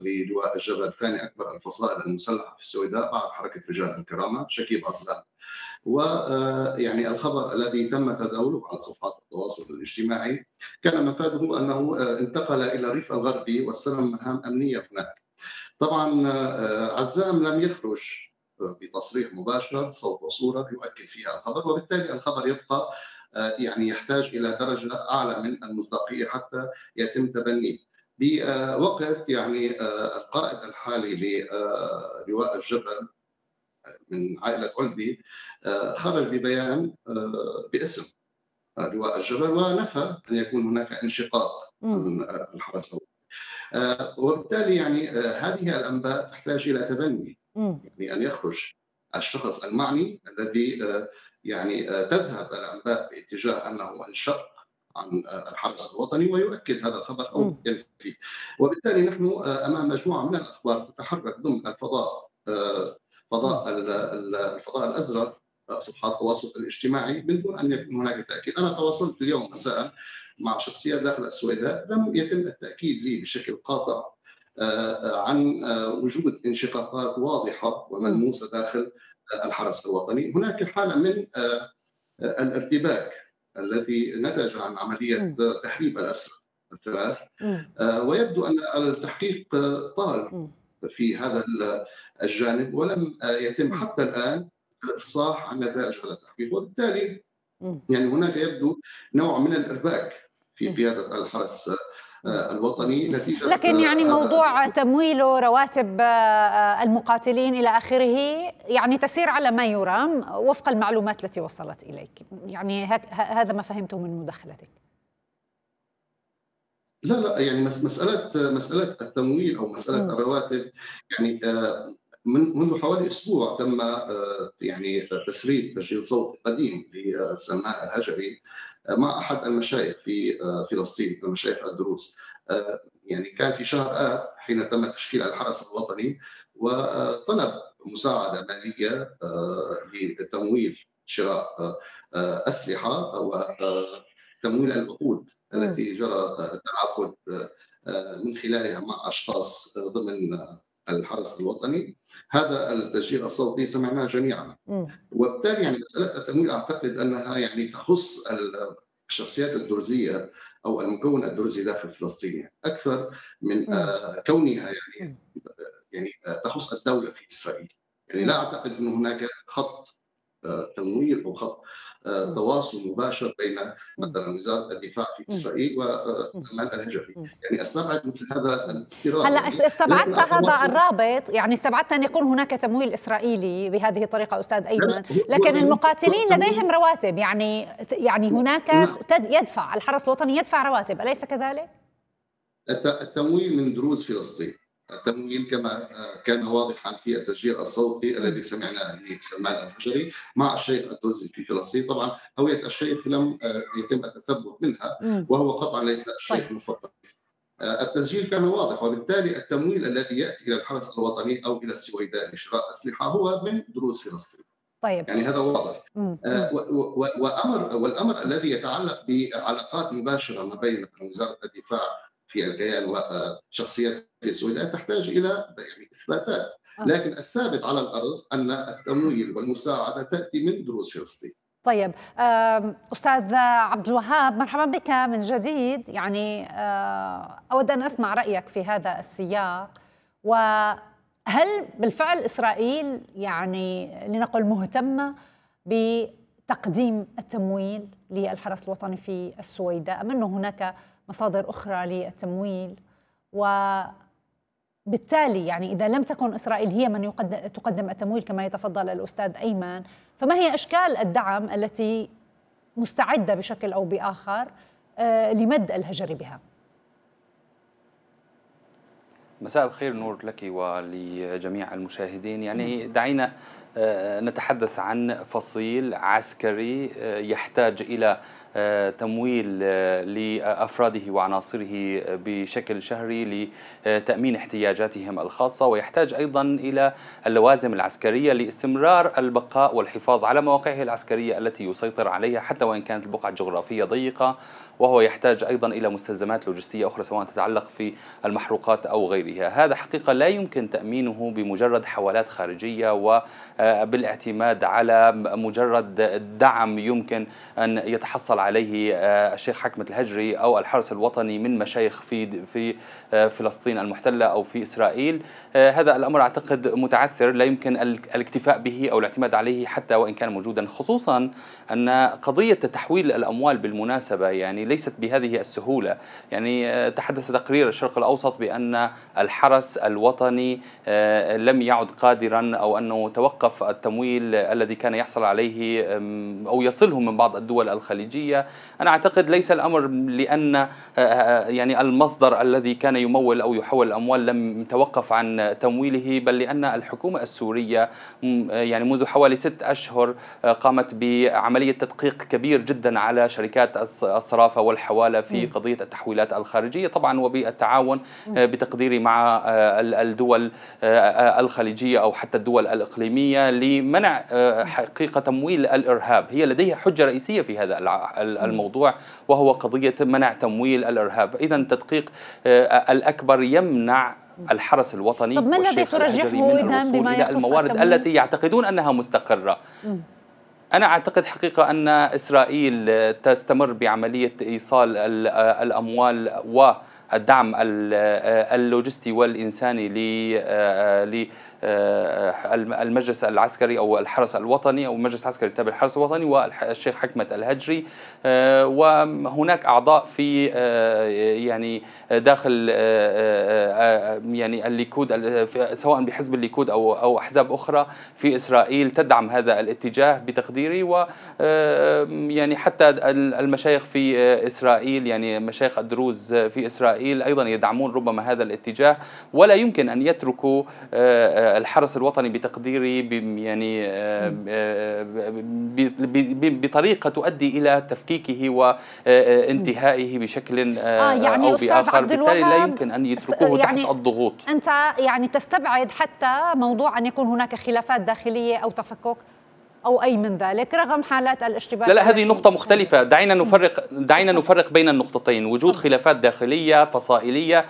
للواء الجبل ثاني أكبر الفصائل المسلحة في السويداء بعد حركة رجال الكرامة شكيب عزام. ويعني الخبر الذي تم تداوله على صفحات التواصل الاجتماعي كان مفاده أنه انتقل إلى الريف الغربي واستلم مهام أمنية هناك. طبعا عزام لم يخرج بتصريح مباشر صوت وصورة يؤكد فيها الخبر، وبالتالي الخبر يبقى يعني يحتاج إلى درجة أعلى من المصداقية حتى يتم تبنيه. بوقت يعني القائد الحالي للواء الجبل من عائلة علبي خرج ببيان باسم لواء الجبل ونفى أن يكون هناك انشقاق عن الحرس الوطني. وبالتالي يعني هذه الأنباء تحتاج إلى تبني، يعني أن يخرج الشخص المعني الذي يعني تذهب الأنباء باتجاه أنه انشق عن الحرس الوطني ويؤكد هذا الخبر أو ينفيه. وبالتالي نحن أمام مجموعة من الأخبار تتحرك ضمن الفضاء، فضاء الفضاء الأزرق، صفحات التواصل الاجتماعي، من دون أن يكون هناك تأكيد. أنا تواصلت اليوم مساء مع شخصيات داخل السويداء، لم يتم التأكيد لي بشكل قاطع عن وجود انشقاقات واضحة وملموسة داخل الحرس الوطني. هناك حالة من الارتباك الذي نتج عن عملية تهريب الأسرى الثلاث، ويبدو أن التحقيق طال في هذا الجانب ولم يتم حتى الآن الإفصاح عن نتائج هذا التحقيق، وبالتالي يعني هناك يبدو نوع من الإرباك في قيادة الحرس الوطني نتيجة لكن يعني موضوع تمويله، رواتب المقاتلين إلى آخره، يعني تسير على ما يرام وفق المعلومات التي وصلت إليك، يعني هذا ما فهمته من مداخلتك. لا يعني مسألة التمويل أو مسألة الرواتب، يعني منذ حوالي أسبوع تم يعني تسريب تسجيل صوتي قديم لسلمان الهجري مع أحد المشايخ في فلسطين، المشايخ الدروز. يعني كان في شهر آب حين تم تشكيل الحرس الوطني، وطلب مساعدة مالية لتمويل شراء أسلحة أو تمويل العقود التي جرى التعاقد من خلالها مع أشخاص ضمن الحرس الوطني. هذا التسجيل الصوتي سمعناه جميعا، وبالتالي يعني مسألة التمويل أعتقد أنها يعني تخص الشخصيات الدرزية أو المكون الدرزي داخل فلسطين أكثر من كونها يعني تخص الدولة في إسرائيل. يعني لا أعتقد أن هناك خط تمويل أو خط تواصل مباشر بين مثلا وزارة الدفاع في إسرائيل وسلمان الهجري. يعني استبعد مثل هذا الافتراض. هلا استبعدت هذا الرابط، يعني استبعدت أن يكون هناك تمويل إسرائيلي بهذه الطريقة أستاذ أيمن، لكن المقاتلين لديهم رواتب، يعني هناك يدفع الحرس الوطني يدفع رواتب، أليس كذلك؟ التمويل من دروز فلسطين، التمويل كما كان واضحا في التسجيل الصوتي الذي سمعناه لسلمان الهجري مع الشيخ الدرزي في فلسطين. طبعا هوية الشيخ لم يتم التثبت منها، وهو قطعا ليس الشيخ المفضل. التسجيل كان واضح، وبالتالي التمويل الذي يأتي إلى الحرس الوطني أو إلى السويداء لشراء أسلحة هو من دروز فلسطين. طيب. يعني هذا واضح. والأمر الذي يتعلق بعلاقات مباشرة ما بين وزارة الدفاع في الكيان وشخصيات في السويداء تحتاج إلى يعني إثباتات، لكن الثابت على الأرض أن التمويل والمساعدة تأتي من دروز فلسطين. طيب أستاذ عبد الوهاب، مرحبا بك من جديد. يعني أود أن أسمع رأيك في هذا السياق، وهل بالفعل إسرائيل يعني لنقل مهتمة بتقديم التمويل للحرس الوطني في السويداء، أم أنه هناك مصادر أخرى للتمويل؟ وبالتالي يعني إذا لم تكن إسرائيل هي من تقدم التمويل كما يتفضل الأستاذ أيمن، فما هي أشكال الدعم التي مستعدة بشكل أو بآخر لمد الهجري بها؟ مساء الخير نور لك ولجميع المشاهدين. يعني دعينا نتحدث عن فصيل عسكري يحتاج إلى تمويل لأفراده وعناصره بشكل شهري لتأمين احتياجاتهم الخاصة، ويحتاج أيضا إلى اللوازم العسكرية لاستمرار البقاء والحفاظ على مواقعه العسكرية التي يسيطر عليها حتى وإن كانت البقعة الجغرافية ضيقة. وهو يحتاج أيضا إلى مستلزمات لوجستية أخرى سواء تتعلق في المحروقات أو غيرها. هذا حقيقة لا يمكن تأمينه بمجرد حوالات خارجية وبالاعتماد على مجرد دعم يمكن أن يتحصل عليه الشيخ حكمة الهجري أو الحرس الوطني من مشايخ في فلسطين المحتلة أو في إسرائيل. هذا الأمر أعتقد متعثر، لا يمكن الاكتفاء به أو الاعتماد عليه حتى وإن كان موجودا، خصوصا أن قضية تحويل الأموال بالمناسبة يعني ليست بهذه السهولة. يعني تحدث تقرير الشرق الأوسط بأن الحرس الوطني لم يعد قادرا أو أنه توقف التمويل الذي كان يحصل عليه أو يصله من بعض الدول الخليجية. أنا أعتقد ليس الأمر لأن يعني المصدر الذي كان يمول أو يحول الأموال لم توقف عن تمويله، بل لأن الحكومة السورية يعني منذ حوالي 6 أشهر قامت بعملية تدقيق كبير جدا على شركات الصرافة والحوالة في قضية التحويلات الخارجية، طبعا وبالتعاون بتقديري مع الدول الخليجية أو حتى الدول الإقليمية لمنع حقيقة تمويل الإرهاب. هي لديها حجة رئيسية في هذا الموضوع وهو قضية منع تمويل الإرهاب. إذا التدقيق الأكبر يمنع الحرس الوطني والشيخ الهجري من الوصول إلى الموارد التي يعتقدون أنها مستقرة. أنا أعتقد حقيقة أن إسرائيل تستمر بعملية إيصال الأموال والدعم اللوجستي والإنساني للمجلس العسكري أو الحرس الوطني أو المجلس العسكري التابع للحرس الوطني والشيخ حكمة الهجري، وهناك أعضاء في يعني داخل يعني الليكود سواء بحزب الليكود أو أحزاب أخرى في إسرائيل تدعم هذا الاتجاه بتقديري، و يعني حتى المشايخ في إسرائيل يعني مشايخ الدروز في إسرائيل أيضا يدعمون ربما هذا الاتجاه، ولا يمكن أن يتركوا الحرس الوطني بتقديري يعني بطريقة تؤدي إلى تفكيكه وانتهائه بشكل يعني أو بآخر. بالتالي لا يمكن أن يتركوه يعني تحت الضغوط. أنت يعني تستبعد حتى موضوع أن يكون هناك خلافات داخلية أو تفكك أو أي من ذلك رغم حالات الاشتباك؟ لا هذه نقطة مختلفة. دعينا نفرق بين النقطتين. وجود خلافات داخلية فصائلية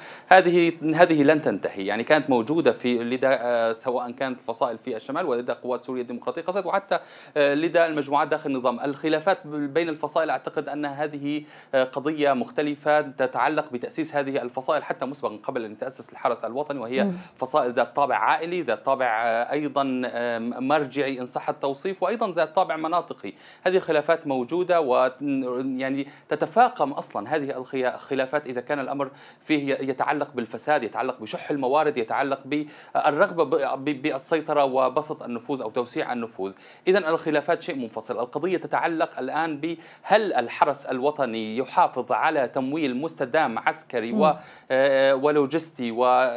هذه لن تنتهي، يعني كانت موجودة في لدى سواء كانت فصائل في الشمال ولدى قوات سوريا الديمقراطية قصد وحتى لدى المجموعات داخل النظام. الخلافات بين الفصائل أعتقد أن هذه قضية مختلفة تتعلق بتأسيس هذه الفصائل حتى مسبقا قبل أن يتأسس الحرس الوطني، وهي فصائل ذات طابع عائلي، ذات طابع أيضا مرجعي إن صح التوصيف، وأيضا ذات طابع مناطقي. هذه الخلافات موجودة ويعني تتفاقم أصلا هذه الخلافات إذا كان الأمر فيه يتعلق بالفساد، يتعلق بشح الموارد، يتعلق بالرغبة بالسيطرة وبسط النفوذ أو توسيع النفوذ. إذا الخلافات شيء منفصل. القضية تتعلق الآن بهل الحرس الوطني يحافظ على تمويل مستدام عسكري ولوجستي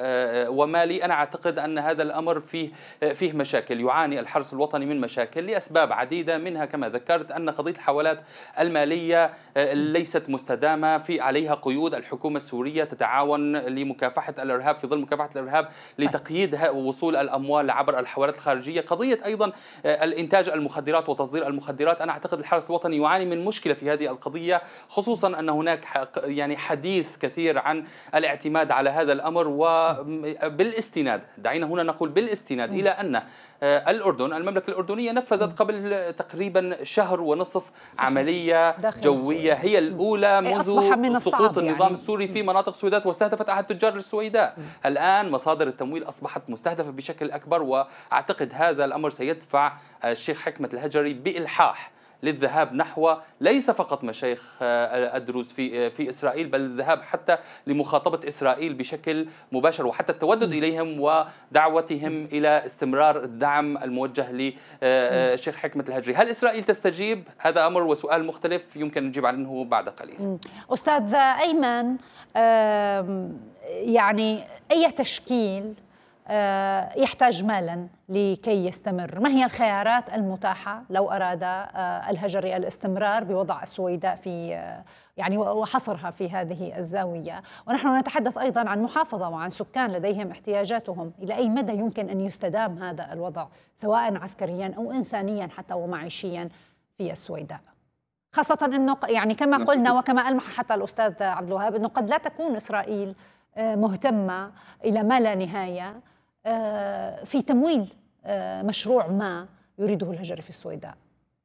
ومالي. أنا أعتقد أن هذا الأمر فيه مشاكل، يعاني الحرس الوطني من مشاكل لأسباب عديدة، منها كما ذكرت أن قضية الحوالات المالية ليست مستدامة، في عليها قيود. الحكومة السورية تتعاون لمكافحة الإرهاب في ظل مكافحة الإرهاب لتقييد وصول الأموال عبر الحوالات الخارجية. قضية أيضا الإنتاج المخدرات وتصدير المخدرات، أنا أعتقد الحرس الوطني يعاني من مشكلة في هذه القضية، خصوصا أن هناك يعني حديث كثير عن الاعتماد على هذا الأمر وبالاستناد، دعينا هنا نقول بالاستناد إلى أن الأردن المملكة الأردنية نفذت قبل تقريبا شهر ونصف عملية جوية هي الأولى منذ سقوط النظام السوري في مناطق السويدات، واستهدفت أحد تجار السويداء. الآن مصادر التمويل أصبحت مستهدفة بشكل أكبر، وأعتقد هذا الأمر سيدفع الشيخ حكمة الهجري بإلحاح للذهاب نحو ليس فقط مشايخ الدروز في إسرائيل، بل الذهاب حتى لمخاطبة إسرائيل بشكل مباشر وحتى التودد إليهم ودعوتهم إلى استمرار الدعم الموجه للشيخ حكمة الهجري. هل إسرائيل تستجيب؟ هذا أمر وسؤال مختلف يمكن نجيب عنه بعد قليل. أستاذ أيمن، يعني أي تشكيل يحتاج مالا لكي يستمر. ما هي الخيارات المتاحة لو أراد الهجري الاستمرار بوضع السويداء في يعني وحصرها في هذه الزاوية؟ ونحن نتحدث أيضا عن محافظة وعن سكان لديهم احتياجاتهم. إلى أي مدى يمكن أن يستدام هذا الوضع سواء عسكريا أو إنسانيا حتى ومعيشيا في السويداء؟ خاصة أنه يعني كما قلنا وكما ألمح حتى الأستاذ عبد الوهاب أنه قد لا تكون إسرائيل مهتمة إلى ما لا نهاية في تمويل مشروع ما يريده الهجري في السويداء.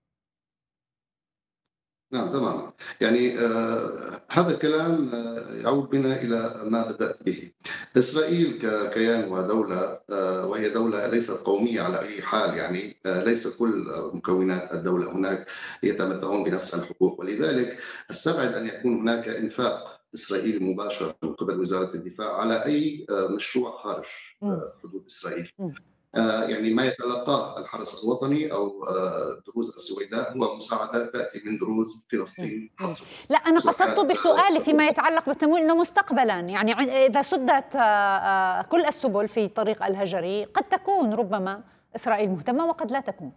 نعم تمام. يعني هذا الكلام يعود بنا إلى ما بدأت به. إسرائيل ككيان ودولة، وهي دولة ليست قومية على أي حال، يعني ليس كل مكونات الدولة هناك يتمتعون بنفس الحقوق، ولذلك استبعد أن يكون هناك إنفاق إسرائيلي مباشر من قبل وزارة الدفاع على أي مشروع خارج حدود إسرائيل. يعني ما يتلقاه الحرس الوطني أو دروز السويداء هو مساعدات تأتي من دروز فلسطين حصرا. لا، أنا قصدت بسؤالي فيما يتعلق بالتمويل أنه مستقبلا، يعني إذا سدت كل السبل في طريق الهجري قد تكون ربما إسرائيل مهتمة وقد لا تكون.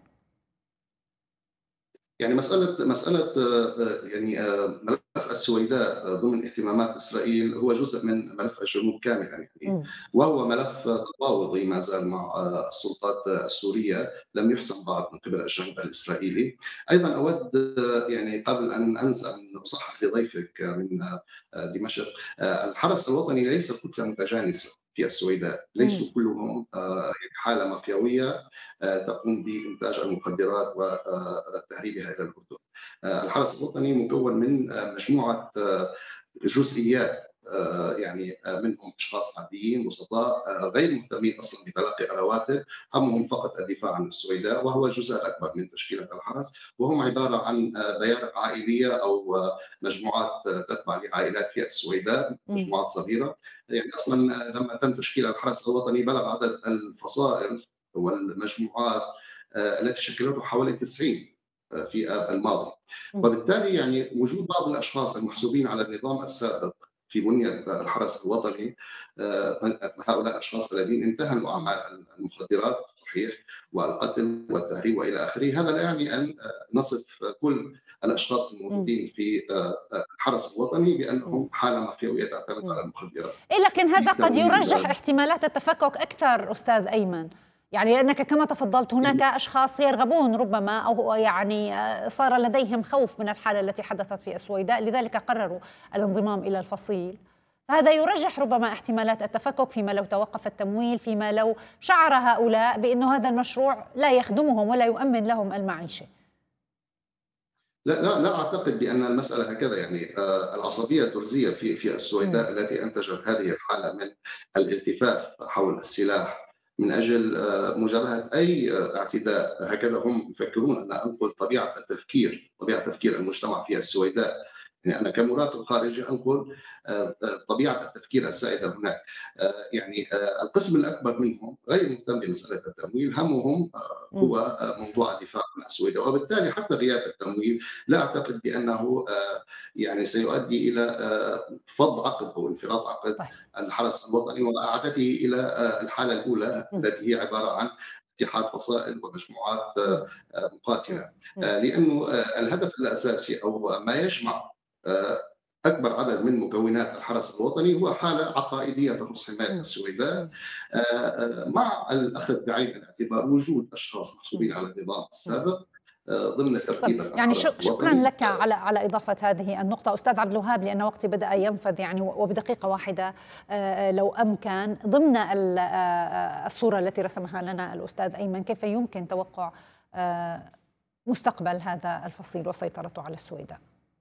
يعني مسألة يعني ملف السويداء ضمن اهتمامات إسرائيل هو جزء من ملف الجنوب كاملا، يعني وهو ملف تفاوضي ما زال مع السلطات السورية، لم يحسم بعد من قبل الجانب الإسرائيلي. أيضا أود يعني قبل أن أنسى أن أصحح لضيفك من دمشق، الحرس الوطني ليس كتلة متجانسة في السويداء، ليسوا كلهم حالة مافياوية تقوم بإنتاج المخدرات وتهريبها إلى الأردن. الحرس الوطني مكون من مجموعة جزئيات، يعني منهم اشخاص عاديين بسطاء غير مهتمين اصلا بتلقي الرواتب، همهم فقط الدفاع عن السويداء، وهو الجزء الاكبر من تشكيله الحرس، وهم عباره عن بيارق عائليه او مجموعات تتبع لعائلات في السويداء، مجموعات صغيره. يعني اصلا لما تم تشكيل الحرس الوطني بلغ عدد الفصائل والمجموعات التي شكلته حوالي 90 في الماضي. وبالتالي يعني وجود بعض الاشخاص المحسوبين على النظام السابق في بنية الحرس الوطني، هؤلاء الأشخاص الذين انتهلوا أعمال المخدرات صحيح والقتل والتهريب وإلى آخره، هذا لا يعني أن نصف كل الأشخاص الموجودين في الحرس الوطني بأنهم حالة مافيوية تعتمد على المخدرات. لكن هذا قد يرجح احتمالات التفكك أكثر أستاذ أيمن، يعني لأنك كما تفضلت هناك أشخاص يرغبون ربما أو يعني صار لديهم خوف من الحالة التي حدثت في السويداء، لذلك قرروا الانضمام إلى الفصيل. فهذا يرجح ربما احتمالات التفكك فيما لو توقف التمويل، فيما لو شعر هؤلاء بأن هذا المشروع لا يخدمهم ولا يؤمن لهم المعيشة. لا اعتقد بان المساله هكذا، يعني العصبيه الدرزيه في السويداء التي انتجت هذه الحاله من الالتفاف حول السلاح من اجل مجابهه اي اعتداء، هكذا هم يفكرون. انا انقل طبيعه تفكير المجتمع في السويداء، يعني انا كمراقب خارجي انقل طبيعه التفكير السائده هناك. يعني القسم الاكبر منهم غير مهتم بمساله التمويل، همهم هو موضوع الدفاع عن السويداء، وبالتالي حتى غياب التمويل لا اعتقد بانه يعني سيؤدي الى فض عقد او انفراط عقد الحرس الوطني واعادته الى الحاله الاولى التي هي عباره عن اتحاد فصائل ومجموعات مقاتله، لانه الهدف الاساسي او ما يجمع أكبر عدد من مكونات الحرس الوطني هو حالة عقائدية تخص حماية السويداء، مع الأخذ بعين الاعتبار وجود أشخاص محسوبين على النظام السابق ضمن تركيبة يعني الحرس شكرا الوطني. لك على إضافة هذه النقطة أستاذ عبد الوهاب، لأن وقتي بدأ ينفذ يعني وبدقيقة واحدة لو أمكن ضمن الصورة التي رسمها لنا الأستاذ أيمن، كيف يمكن توقع مستقبل هذا الفصيل وسيطرته على السويداء؟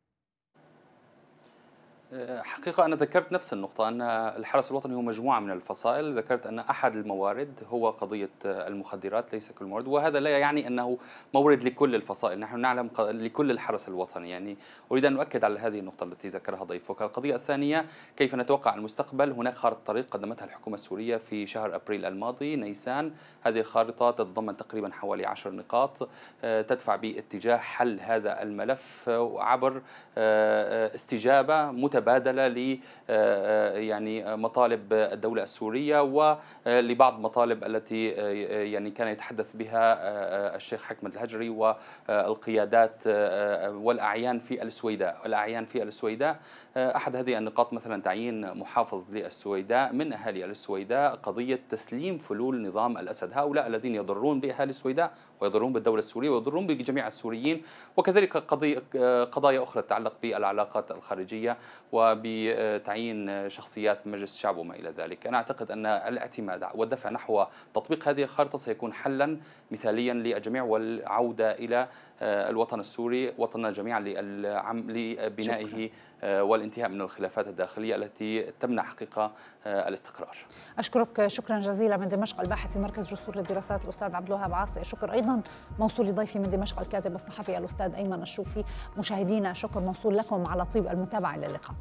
حقيقة أنا ذكرت نفس النقطة، أن الحرس الوطني هو مجموعة من الفصائل. ذكرت أن أحد الموارد هو قضية المخدرات، ليس كل مورد، وهذا لا يعني أنه مورد لكل الفصائل. نحن نعلم لكل الحرس الوطني، يعني أريد أن أؤكد على هذه النقطة التي ذكرها ضيفك. القضية الثانية، كيف نتوقع المستقبل؟ هناك خارطة طريق قدمتها الحكومة السورية في شهر أبريل الماضي، نيسان. هذه الخارطة تتضمن تقريبا حوالي 10 نقاط تدفع باتجاه حل هذا الملف عبر استجابة متبادلة متبادلة ل يعني مطالب الدولة السورية ولبعض مطالب التي يعني كان يتحدث بها الشيخ حكمة الهجري والقيادات والأعيان في السويداء. أحد هذه النقاط مثلا تعيين محافظ للسويداء من أهالي السويداء، قضية تسليم فلول نظام الأسد، هؤلاء الذين يضرون بأهالي السويداء ويضرون بالدولة السورية ويضرون بجميع السوريين، وكذلك قضايا أخرى تتعلق بالعلاقات الخارجية وبتعيين شخصيات مجلس الشعب وما إلى ذلك. أنا أعتقد أن الاعتماد والدفع نحو تطبيق هذه الخارطة سيكون حلا مثاليا للجميع والعودة إلى الوطن السوري وطننا جميعا لبنائه والانتهاء من الخلافات الداخلية التي تمنع حقيقة الاستقرار. أشكرك شكرا جزيلا من دمشق الباحث في مركز جسور للدراسات الأستاذ عبد الوهاب عاصي. شكر أيضا موصول لضيفي من دمشق الكاتب الصحفي الأستاذ أيمن الشوفي. مشاهدينا شكر موصول لكم على طيب المتابعة. إلى اللقاء.